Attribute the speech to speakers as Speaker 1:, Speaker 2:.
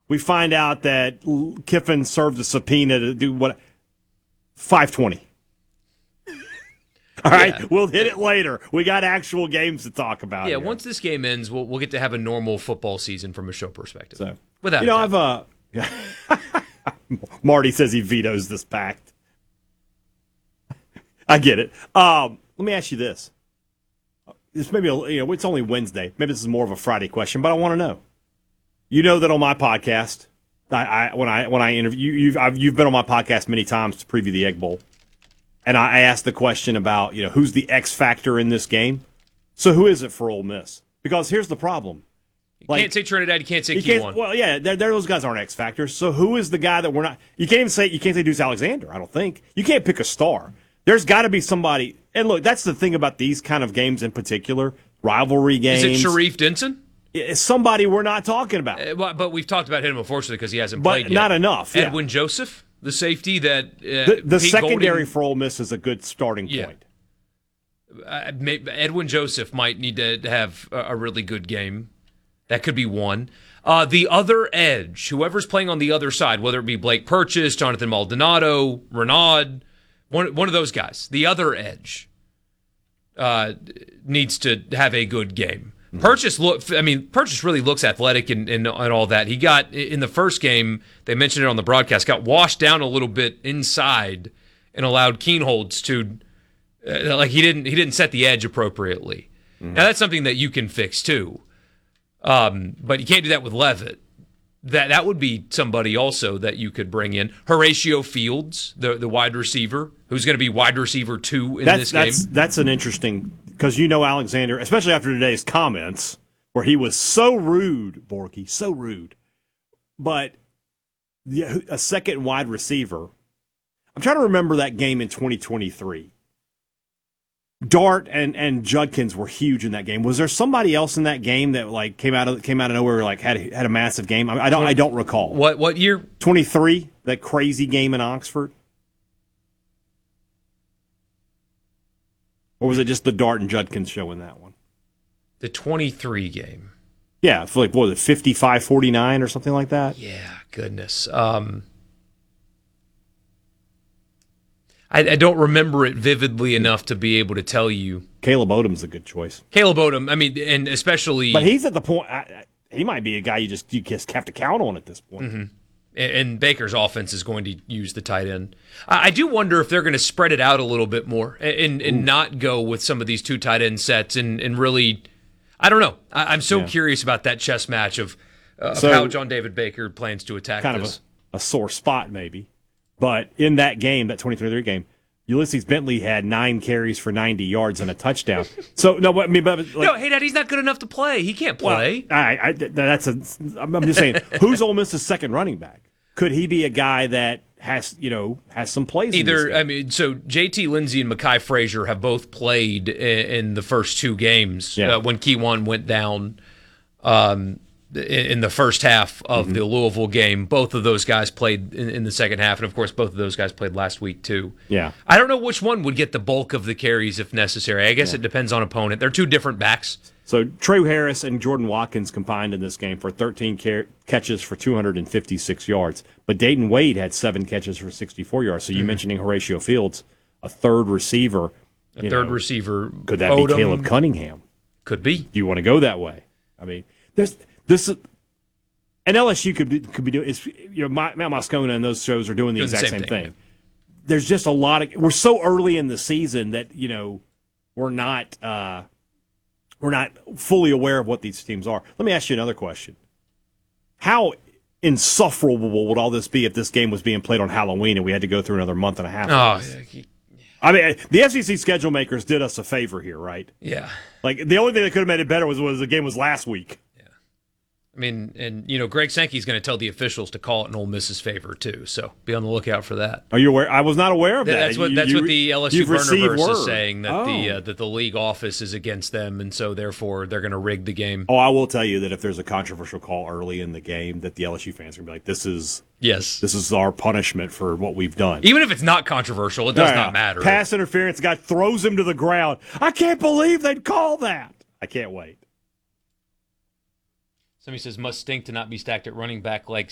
Speaker 1: we find out that Kiffin served a subpoena to do what? 5:20. All right, we'll hit it later. We got actual games to talk about.
Speaker 2: Yeah,
Speaker 1: here.
Speaker 2: once this game ends, we'll get to have a normal football season from a show perspective.
Speaker 1: So,
Speaker 2: without
Speaker 1: Marty says he vetoes this pact. I get it. Let me ask you this. This maybe it's only Wednesday. Maybe this is more of a Friday question, but I want to know. You know that on my podcast, when I interview you've been on my podcast many times to preview the Egg Bowl, and I asked the question about who's the X factor in this game. So who is it for Ole Miss? Because here's the problem.
Speaker 2: You can't say Trinidad. You can't say Q1.
Speaker 1: Well, yeah, those guys aren't X factors. So who is the guy that we're not? You can't say Deuce Alexander. I don't think you can't pick a star. There's got to be somebody. And look, that's the thing about these kind of games in particular, rivalry games.
Speaker 2: Is it Sharif Denson?
Speaker 1: It's somebody we're not talking about.
Speaker 2: But we've talked about him, unfortunately, because he hasn't played yet.
Speaker 1: But not enough.
Speaker 2: Edwin Joseph, the safety that
Speaker 1: the secondary for Ole Miss is a good starting point.
Speaker 2: Edwin Joseph might need to have a really good game. That could be one. The other edge, whoever's playing on the other side, whether it be Blake Purchase, Jonathan Maldonado, Renaud, one of those guys, the other edge needs to have a good game. Purchase really looks athletic and all that. He got in the first game, they mentioned it on the broadcast, got washed down a little bit inside and allowed Keenholz to he didn't set the edge appropriately. Mm-hmm. Now that's something that you can fix too. But you can't do that with Levitt. That would be somebody also that you could bring in. Horatio Fields, the wide receiver, who's going to be wide receiver 2 in this game.
Speaker 1: That's an interesting, because Alexander, especially after today's comments, where he was so rude, Borky, so rude. But a second wide receiver, I'm trying to remember that game in 2023. Dart and Judkins were huge in that game. Was there somebody else in that game that came out of nowhere, had a massive game? I don't recall.
Speaker 2: What year?
Speaker 1: 23, that crazy game in Oxford. Or was it just the Dart and Judkins show in that one?
Speaker 2: The 23 game.
Speaker 1: Yeah, what was it, 55-49 or something like that?
Speaker 2: Yeah, goodness. I don't remember it vividly enough to be able to tell you.
Speaker 1: Caleb Odom's a good choice.
Speaker 2: Caleb Odom, and especially...
Speaker 1: But he's at the point... he might be a guy you just have to count on at this point.
Speaker 2: Mm-hmm. And Baker's offense is going to use the tight end. I do wonder if they're going to spread it out a little bit more and not go with some of these 2 tight end sets and really... I don't know. I'm so curious about that chess match of how John David Baker plans to attack
Speaker 1: kind
Speaker 2: this.
Speaker 1: Kind of a sore spot, maybe. But in that game, that 23 game, Ulysses Bentley had 9 carries for 90 yards and a touchdown. So no, hey,
Speaker 2: Dad, he's not good enough to play. He can't play.
Speaker 1: Well, I'm just saying, who's Ole Miss's second running back? Could he be a guy that has some plays?
Speaker 2: So JT Lindsey and Mekhi Frazier have both played in the first 2 games when Kewan went down. In the first half of the Louisville game, both of those guys played in the second half, and of course, both of those guys played last week too.
Speaker 1: Yeah,
Speaker 2: I don't know which one would get the bulk of the carries if necessary. I guess it depends on opponent. They're 2 different backs.
Speaker 1: So Trey Harris and Jordan Watkins combined in this game for 13 catches for 256 yards, but Dayton Wade had 7 catches for 64 yards. So you mentioning Horatio Fields, a third receiver.
Speaker 2: Could that
Speaker 1: Odom, be Caleb Cunningham?
Speaker 2: Could be.
Speaker 1: Do you want to go that way? I mean, this and LSU could be doing. It's Matt Moscona and those shows are doing the exact same thing. There's just a lot of. We're so early in the season that we're not fully aware of what these teams are. Let me ask you another question: how insufferable would all this be if this game was being played on Halloween and we had to go through another month and a half? I mean, the SEC schedule makers did us a favor here, right?
Speaker 2: Yeah.
Speaker 1: The only thing that could have made it better was the game was last week.
Speaker 2: I mean, and Greg Sankey's going to tell the officials to call it in Ole Miss's favor too. So be on the lookout for that.
Speaker 1: Are you aware? I was not aware of that.
Speaker 2: That's what the LSU Burnerverse is saying, that the league office is against them, and so therefore they're going to rig the game.
Speaker 1: Oh, I will tell you that if there's a controversial call early in the game, that the LSU fans are going to be like, "This is our punishment for what we've done."
Speaker 2: Even if it's not controversial, it does not matter.
Speaker 1: Pass interference, the guy throws him to the ground. I can't believe they'd call that. I can't wait.
Speaker 2: Somebody says, must stink to not be stacked at running back like